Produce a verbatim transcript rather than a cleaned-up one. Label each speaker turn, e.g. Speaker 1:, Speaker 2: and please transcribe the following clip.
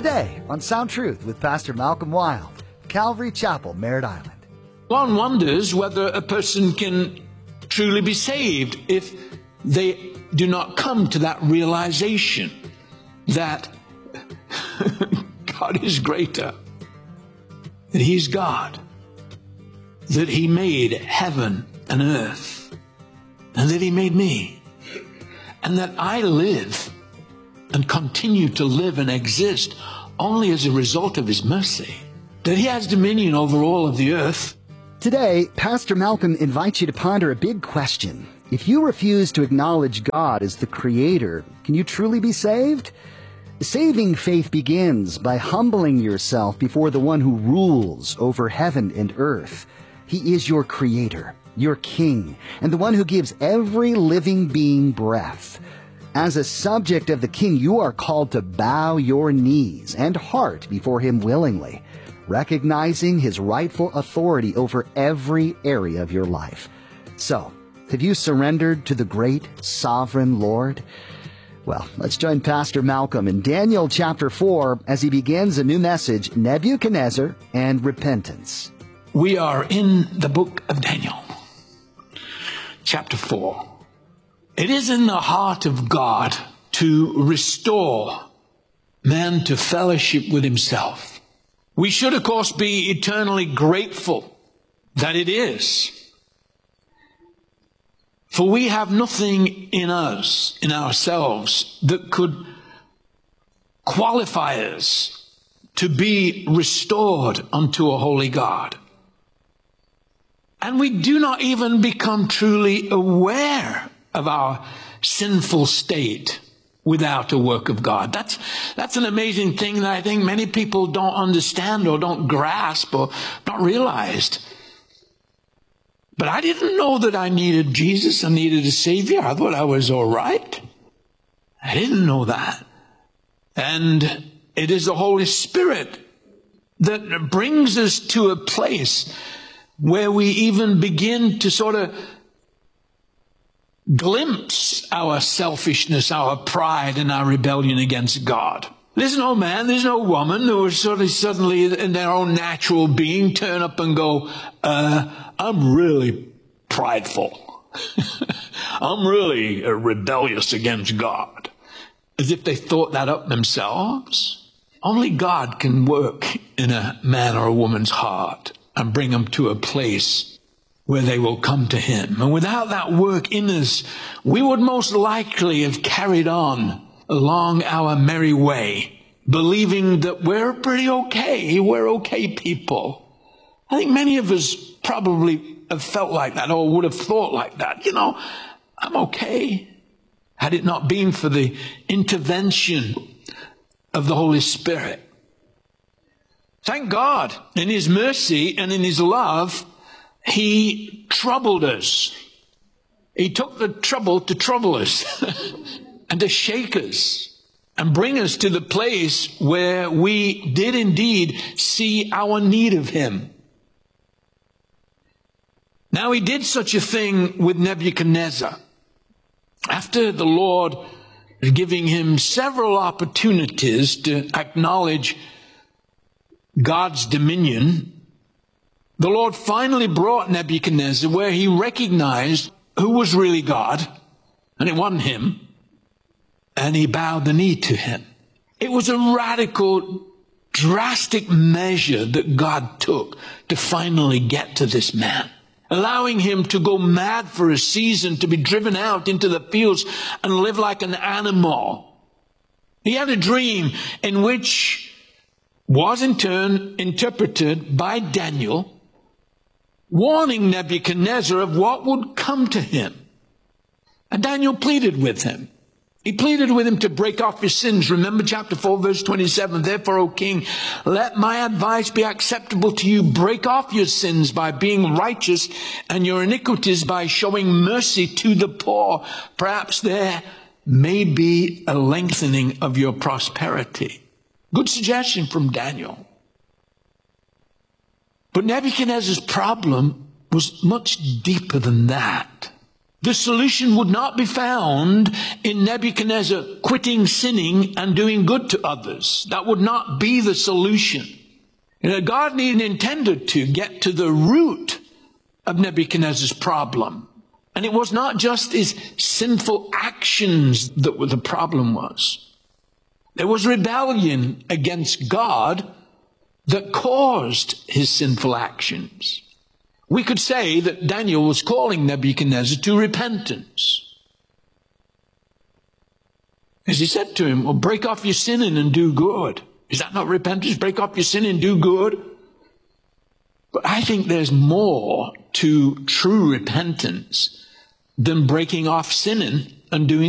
Speaker 1: Today on Sound Truth with Pastor Malcolm Wild, Calvary Chapel, Merritt Island.
Speaker 2: One wonders whether a person can truly be saved if they do not come to that realization that God is greater, that He's God, that He made heaven and earth, and that He made me, and that I live and continue to live and exist only as a result of His mercy, that He has dominion over all of the earth.
Speaker 1: Today, Pastor Malcolm invites you to ponder a big question. If you refuse to acknowledge God as the Creator, can you truly be saved? Saving faith begins by humbling yourself before the one who rules over heaven and earth. He is your Creator, your King, and the one who gives every living being breath. As a subject of the King, you are called to bow your knees and heart before Him willingly, recognizing His rightful authority over every area of your life. So, have you surrendered to the great sovereign Lord? Well, let's join Pastor Malcolm in Daniel chapter four as he begins a new message, Nebuchadnezzar and Repentance.
Speaker 2: We are in the book of Daniel, chapter four. It is in the heart of God to restore man to fellowship with Himself. We should, of course, be eternally grateful that it is. For we have nothing in us, in ourselves, that could qualify us to be restored unto a holy God. And we do not even become truly aware of our sinful state without a work of God. That's, that's an amazing thing that I think many people don't understand or don't grasp or not realize. But I didn't know that I needed Jesus. I needed a Savior. I thought I was all right. I didn't know that. And it is the Holy Spirit that brings us to a place where we even begin to sort of glimpse our selfishness, our pride, and our rebellion against God. There's no man, there's no woman who will sort of suddenly in their own natural being turn up and go, uh, I'm really prideful. I'm really uh, rebellious against God. As if they thought that up themselves. Only God can work in a man or a woman's heart and bring them to a place where they will come to Him. And without that work in us, we would most likely have carried on along our merry way, believing that we're pretty okay, we're okay people. I think many of us probably have felt like that or would have thought like that. You know, I'm okay. Had it not been for the intervention of the Holy Spirit. Thank God, in His mercy and in His love, He troubled us. He took the trouble to trouble us and to shake us and bring us to the place where we did indeed see our need of Him. Now, He did such a thing with Nebuchadnezzar. After the Lord giving him several opportunities to acknowledge God's dominion, the Lord finally brought Nebuchadnezzar where he recognized who was really God, and it wasn't him, and he bowed the knee to Him. It was a radical, drastic measure that God took to finally get to this man, allowing him to go mad for a season, to be driven out into the fields and live like an animal. He had a dream in which was in turn interpreted by Daniel, warning Nebuchadnezzar of what would come to him. And Daniel pleaded with him. He pleaded with him to break off his sins. Remember chapter four, verse twenty-seven. Therefore, O king, let my advice be acceptable to you. Break off your sins by being righteous and your iniquities by showing mercy to the poor. Perhaps there may be a lengthening of your prosperity. Good suggestion from Daniel. But Nebuchadnezzar's problem was much deeper than that. The solution would not be found in Nebuchadnezzar quitting sinning and doing good to others. That would not be the solution. You know, God intended to get to the root of Nebuchadnezzar's problem. And it was not just his sinful actions that the problem was. There was rebellion against God that caused his sinful actions. We could say that Daniel was calling Nebuchadnezzar to repentance. As he said to him, well, break off your sinning and do good. Is that not repentance? Break off your sin and do good? But I think there's more to true repentance than breaking off sinning and doing